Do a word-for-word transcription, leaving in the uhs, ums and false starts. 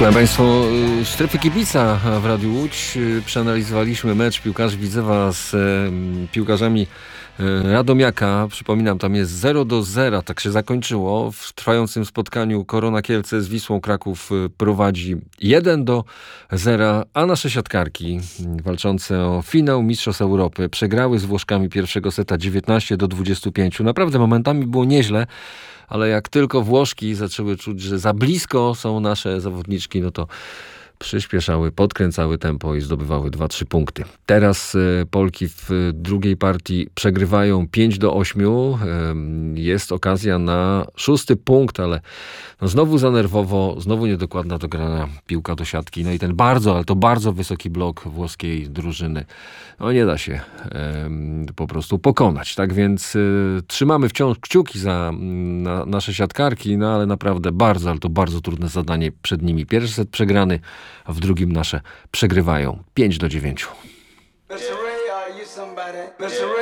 Słuchaj Państwo, strefy kibica w Radiu Łódź. Przeanalizowaliśmy mecz piłkarzy Widzewa z piłkarzami Radomiaka. Przypominam, tam jest zero do zera, tak się zakończyło. W trwającym spotkaniu Korona Kielce z Wisłą Kraków prowadzi jeden do zera, a nasze siatkarki walczące o finał Mistrzostw Europy przegrały z Włoszkami pierwszego seta dziewiętnaście do dwudziestu pięciu. Naprawdę momentami było nieźle, ale jak tylko Włoszki zaczęły czuć, że za blisko są nasze zawodniczki, no to przyspieszały, podkręcały tempo i zdobywały dwa trzy punkty. Teraz y, Polki w y, drugiej partii przegrywają pięć do ośmiu. Y, jest okazja na szósty punkt, ale no znowu za nerwowo, znowu niedokładna dograna piłka do siatki. No i ten bardzo, ale to bardzo wysoki blok włoskiej drużyny. No nie da się y, po prostu pokonać. Tak więc y, trzymamy wciąż kciuki za na, nasze siatkarki, no ale naprawdę bardzo, ale to bardzo trudne zadanie przed nimi. Pierwszy set przegrany, a w drugim nasze przegrywają pięć do dziewięciu.